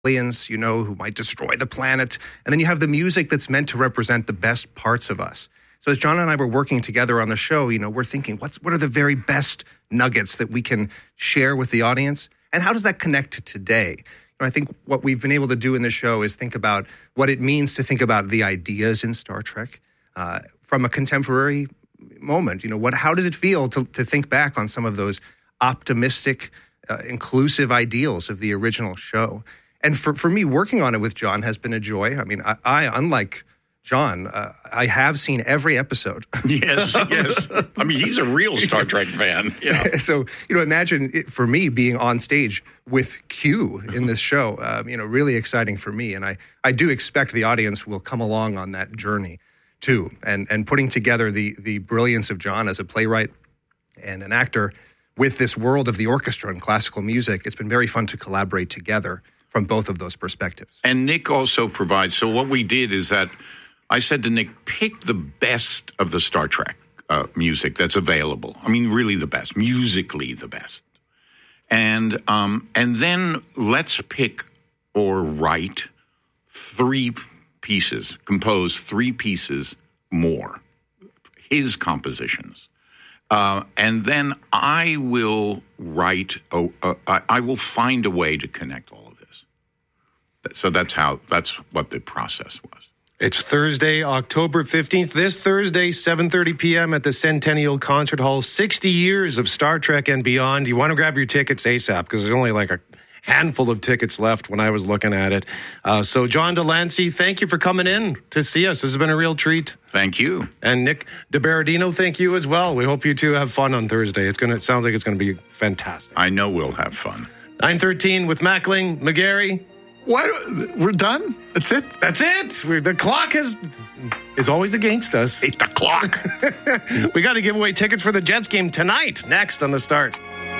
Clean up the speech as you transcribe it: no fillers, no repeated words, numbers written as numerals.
aliens, who might destroy the planet. And then you have the music that's meant to represent the best parts of us. So as John and I were working together on the show, we're thinking, what are the very best nuggets that we can share with the audience? And how does that connect to today? I think what we've been able to do in the show is think about what it means to think about the ideas in Star Trek from a contemporary moment. How does it feel to think back on some of those optimistic, inclusive ideals of the original show? And for me, working on it with John has been a joy. I mean, I unlike John, I have seen every episode. Yes. I mean, he's a real Star Trek fan. Yeah. So, imagine for me being on stage with Q in this show, really exciting for me. And I do expect the audience will come along on that journey too. And putting together the brilliance of John as a playwright and an actor with this world of the orchestra and classical music, it's been very fun to collaborate together from both of those perspectives. And Nick also provides, so what we did is that I said to Nick, pick the best of the Star Trek music that's available. I mean, really the best, musically the best. And then let's pick or write compose three pieces more, his compositions. And then I will write, I will find a way to connect all of this. So that's what the process was. It's Thursday, October 15th. This Thursday, 7:30 p.m. at the Centennial Concert Hall. 60 years of Star Trek and beyond. You want to grab your tickets ASAP because there's only like a handful of tickets left when I was looking at it. So John Delancey, thank you for coming in to see us. This has been a real treat. Thank you. And Nick DiBerardino, thank you as well. We hope you two have fun on Thursday. It sounds like it's going to be fantastic. I know we'll have fun. 9:13 with Mackling, McGarry. What? We're done? That's it? That's it. The clock is always against us. Hate the clock. We got to give away tickets for the Jets game tonight. Next on The Start.